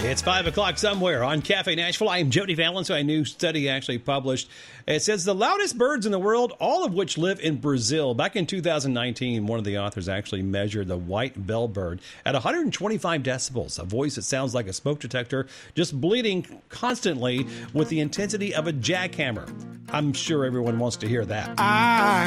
It's 5 o'clock somewhere on Cafe Nashville. I am Jody Valens. A new study actually published. It says the loudest birds in the world, all of which live in Brazil. Back in 2019, one of the authors actually measured the white bellbird at 125 decibels, a voice that sounds like a smoke detector, just bleeding constantly with the intensity of a jackhammer. I'm sure everyone wants to hear that.